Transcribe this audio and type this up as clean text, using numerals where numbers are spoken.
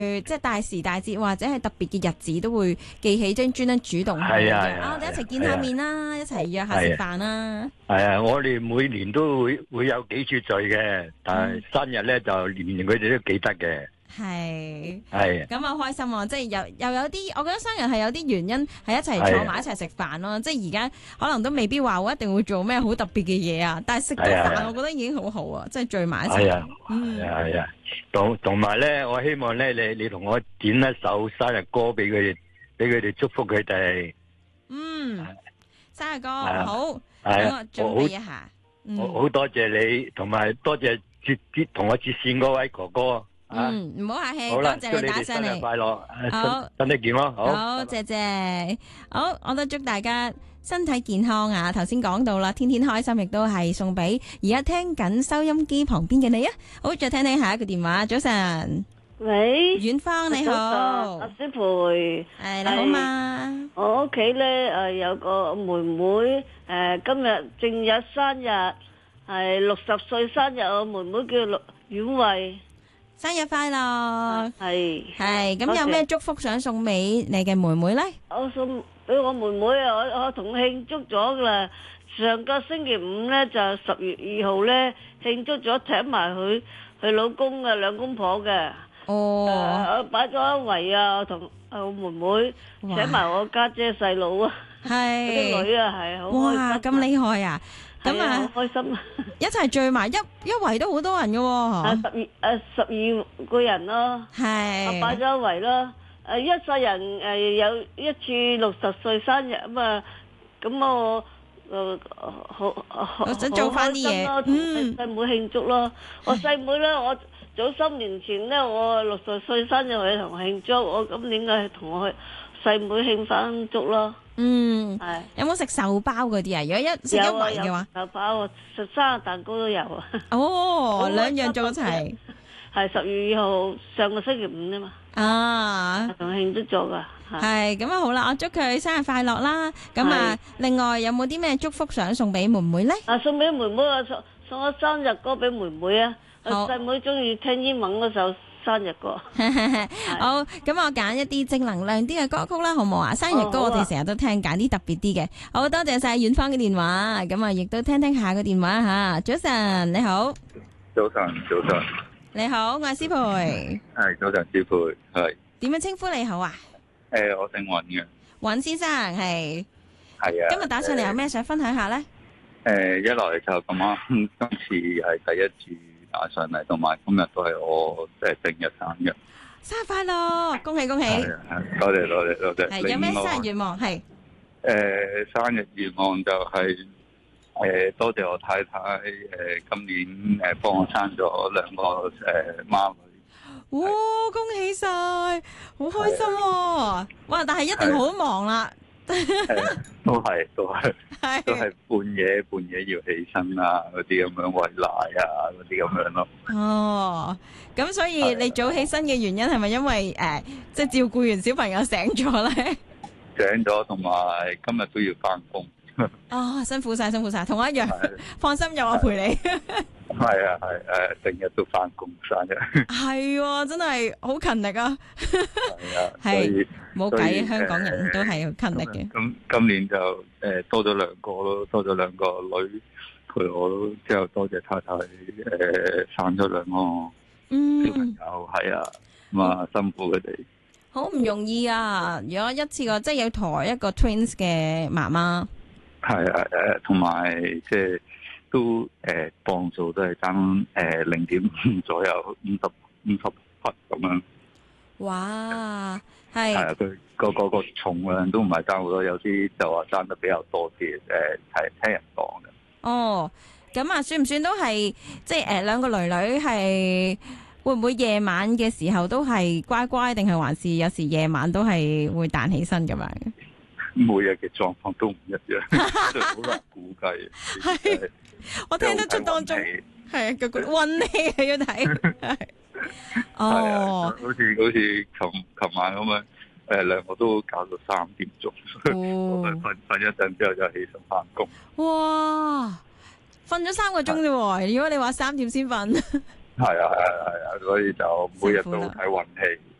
即係大時大節或者係特別嘅日子，都會記起專登主動去係啊我哋一齊見下面啦，一齊約下食飯啦。 係啊，我哋每年都會有幾次聚嘅，但係生日咧就年年佢哋都記得嘅。 係咁啊，開心喎！即係又有啲，我覺得生日係有啲原因係一齊坐埋一齊食飯咯。即係而家可能都未必話我一定會做咩好特別嘅嘢啊，但係食個飯，我覺得已經好好啊！即係聚埋一齊。 係啊，同埋咧，我希望咧，你同我點一首生日歌俾佢哋祝福佢哋。 生日歌好， 係我準備一下。 好多謝你，同埋多謝同我接線嗰位哥哥。 唔好客氣，多謝你打上嚟。 生日快樂， 好， 身體健康， 好，謝謝。好，我都祝大家身體健康啊！頭先講到啦，天天開心，亦都係送俾而家聽緊收音機旁邊嘅你啊！好，再聽下一個電話。早晨， 喂， 遠方你好， 阿師培， 你好嘛？ 我屋企咧有個妹妹，今日正日生日，係60歲生日，我妹妹叫婉慧。 生日快樂！ 係咁有咩祝福想送俾你嘅妹妹呢？ 我送俾我妹妹啊！我同慶祝咗噶啦，上個星期五呢，就10月2號呢，慶祝咗，請埋佢老公嘅兩公婆嘅。我擺咗一圍啊，我同我妹妹請埋我家姐細佬啊，啲女啊係好開心。 哇，咁厲害啊！咁啊， 好開心啊！ 一齊聚埋一圍都好多人嘅喎。 12個人咯，係擺咗一圍咯。一世人有一次60歲生日啊嘛，咁我我想做翻啲嘢， 同細妹慶祝咯。我細妹咧，我早3年前咧，我60歲生日我同慶祝，我今年係同我細妹慶翻祝咯。係有冇食壽包嗰啲啊？如果食一圍嘅話， 壽包食生日蛋糕都有啊。 兩樣做一齊， 係10月2號上個星期五啊嘛。同慶祝咗噶。 係咁啊，好啦，我祝佢生日快樂啦。咁啊，另外有冇啲咩祝福想送俾妹妹咧？ 送俾妹妹啊，送咗生日歌俾妹妹啊。細妹中意聽英文嗰首生日歌。 好，咁我揀一啲正能量啲嘅歌曲啦，好唔好啊？生日歌我哋成日都聽，揀啲特別啲嘅。好多謝晒遠方嘅電話，咁啊，亦都聽聽下個電話吓。早晨，你好。 早晨。 你好，我係師培。 係早晨，師培係。 點樣稱呼你好啊？ 我姓尹嘅。 尹先生係。 係啊。 今日打上嚟有咩想分享下咧？ 一來就咁啱，今次係第一次打上嚟，同埋今日都係我正日生日。 生日快樂，恭喜恭喜！ 多謝。 係有咩生日願望？係生日願望就係多謝我太太今年幫我生咗2個孖女。 哇！恭喜晒，好開心喎！哇！但係一定好忙啦。 都係半夜要起身啊，嗰啲咁樣餵奶啊，嗰啲咁樣咯。 咁所以你早起身嘅原因係咪因為即係照顧完小朋友醒咗咧？ 醒咗，同埋今日都要翻工。 辛苦晒，同我一樣。放心，有我陪你。 係成日都翻工生日。 係，真係好勤力啊！係冇計，香港人都係好勤力嘅。 咁今年就多咗2個咯，多咗2個女陪我咯。之後多謝太太生咗2個小朋友，係啊，咁啊辛苦佢哋。 好唔容易啊！如果一次過即係要抬一個 twins 嘅媽媽， 係同埋即係都磅數都係爭0.5左右50匹咁樣。 哇！係佢個重量都唔係爭好多，有啲就話爭得比較多啲。係聽人講嘅。 咁啊，算唔算都係即係2個女女係？會唔會夜晚嘅時候都係乖乖，定係還是有時夜晚都係會彈起身咁樣？ 每日嘅狀況都唔一樣，好難估計。 係，我聽得出當中係個運氣係要睇。 好似琴晚咁樣，2個都搞到3點鐘，瞓一陣之後就起身翻工。 哇！瞓咗3個鐘啫喎，如果你話3點先瞓。 係啊，所以就每日都睇運氣。